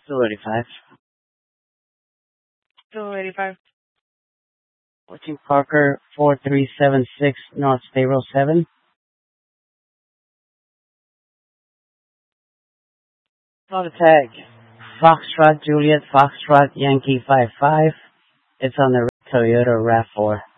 285. 285. Watching Parker 4376 North State 7. Saw the tag. Foxtrot Juliet Foxtrot Yankee 55. It's on the Toyota RAV4.